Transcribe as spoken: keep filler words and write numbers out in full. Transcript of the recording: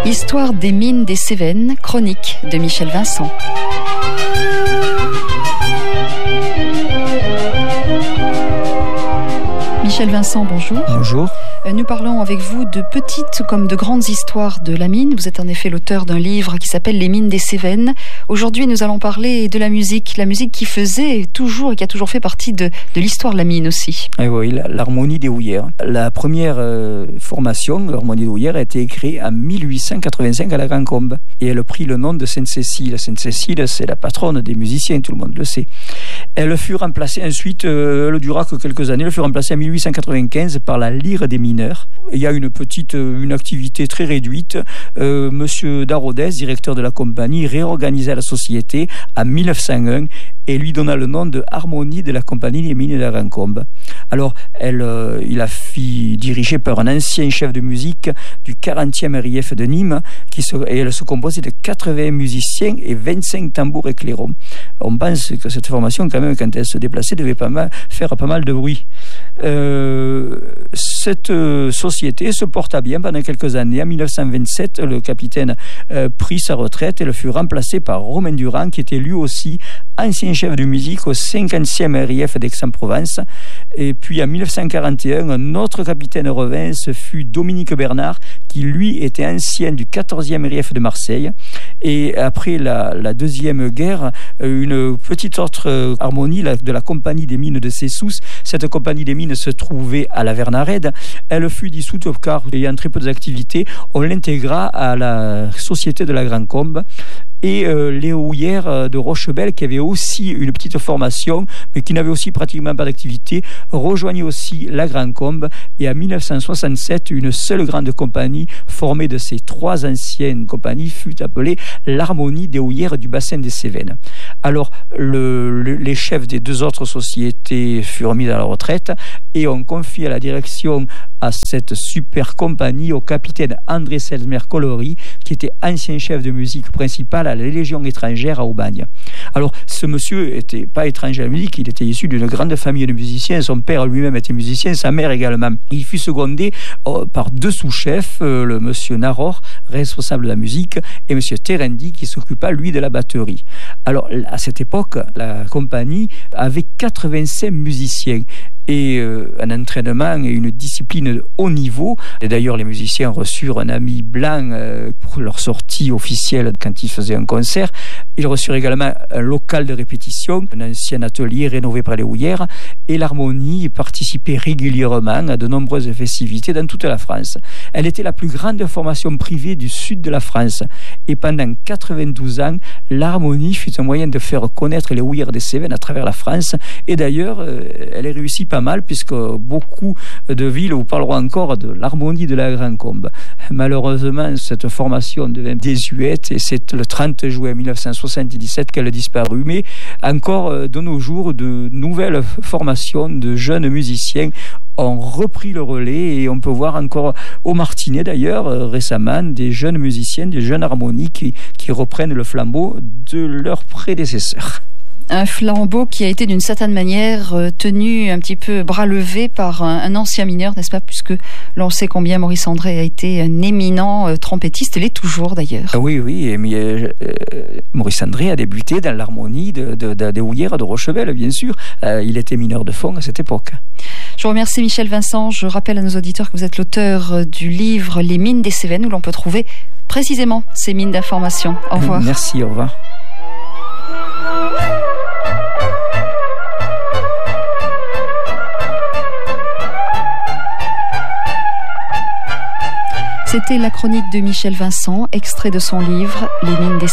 Histoire des mines des Cévennes, chronique de Michel Vincent. Michel Vincent, bonjour. Bonjour. Nous parlons avec vous de petites comme de grandes histoires de la mine. Vous êtes en effet l'auteur d'un livre qui s'appelle Les mines des Cévennes. Aujourd'hui, nous allons parler de la musique. La musique qui faisait toujours et qui a toujours fait partie de, de l'histoire de la mine aussi. Et oui, l'harmonie des houillères. La première euh, formation, l'harmonie des houillères, a été créée en mille huit cent quatre-vingt-cinq à la Grande Combe. Et elle a pris le nom de Sainte-Cécile. Sainte-Cécile, c'est la patronne des musiciens, tout le monde le sait. Elle fut remplacée ensuite, euh, elle dura que quelques années, elle fut remplacée en mille huit cent quatre-vingt-quinze par la lyre des mineurs. Il y a une petite, une activité très réduite. Euh, Monsieur Darodès, directeur de la compagnie, réorganisa la société en mille neuf cent un et lui donna le nom de Harmonie de la compagnie des mines de la Grande Combe. Alors, elle, euh, il a fait diriger par un ancien chef de musique du quarantième R I F de Nîmes, qui se, et elle se composait de quatre-vingts musiciens et vingt-cinq tambours et clairons. On pense que cette formation, quand même, quand elle se déplaçait, devait pas mal, faire pas mal de bruit. Euh, cette euh, société se porta bien pendant quelques années. En mille neuf cent vingt-sept, le capitaine euh, prit sa retraite et le fut remplacé par Romain Durand, qui était lui aussi ancien chef de musique au cinquantième R I F d'Aix-en-Provence. Et puis en mille neuf cent quarante et un, un autre capitaine revint, ce fut Dominique Bernard, qui lui était ancien du quatorzième R I F de Marseille. Et après la, la deuxième guerre, une petite autre harmonie la, de la compagnie des mines de Sessous. Cette compagnie des mines se trouvait à la Vernarède. Elle fut dissoute car, ayant très peu d'activité, on l'intégra à la Société de la Grande Combe. Et euh, les houillères de Rochebelle, qui avaient aussi une petite formation, mais qui n'avaient aussi pratiquement pas d'activité, rejoignent aussi la Grande Combe. Et en mille neuf cent soixante-sept, une seule grande compagnie formée de ces trois anciennes compagnies fut appelée l'Harmonie des houillères du bassin des Cévennes. Alors, le, le, les chefs des deux autres sociétés furent mis à la retraite et on confie à la direction à cette super compagnie au capitaine André Selmer-Collory, qui était ancien chef de musique principal à la Légion étrangère à Aubagne. Alors, ce monsieur n'était pas étranger à la musique, il était issu d'une grande famille de musiciens. Son père lui-même était musicien, sa mère également. Il fut secondé euh, par deux sous-chefs, euh, le monsieur Naror, responsable de la musique, et monsieur Terendi, qui s'occupa, lui, de la batterie. Alors, à cette époque, la compagnie avait quatre-vingt-cinq musiciens. Et euh, un entraînement et une discipline de haut niveau. Et d'ailleurs, les musiciens reçurent un ami blanc euh, pour leur sortie officielle quand ils faisaient un concert. Ils reçurent également un local de répétition, un ancien atelier rénové par les houillères. Et l'harmonie participait régulièrement à de nombreuses festivités dans toute la France. Elle était la plus grande formation privée du sud de la France. Et pendant quatre-vingt-douze ans, l'harmonie fut un moyen de faire connaître les houillères des Cévennes à travers la France. Et d'ailleurs, euh, elle est réussie pas mal, puisque beaucoup de villes vous parleront encore de l'harmonie de la Grande Combe. Malheureusement, cette formation devint désuète et c'est le trente juin mille neuf cent soixante-dix-sept qu'elle a disparu. Mais encore de nos jours, de nouvelles formations de jeunes musiciens ont repris le relais et on peut voir encore au Martinet d'ailleurs récemment des jeunes musiciens, des jeunes harmonies qui, qui reprennent le flambeau de leurs prédécesseurs. Un flambeau qui a été d'une certaine manière euh, tenu un petit peu bras levé par un, un ancien mineur, n'est-ce pas, puisque l'on sait combien Maurice André a été un éminent euh, trompettiste, il l'est toujours d'ailleurs. Oui, oui, mais, euh, Maurice André a débuté dans l'harmonie de, de, de, des houillères de Rochebelle, bien sûr. Euh, il était mineur de fond à cette époque. Je vous remercie Michel Vincent. Je rappelle à nos auditeurs que vous êtes l'auteur du livre Les mines des Cévennes, où l'on peut trouver précisément ces mines d'information. Au revoir. Merci, au revoir. C'était la chronique de Michel Vincent, extrait de son livre Les mines des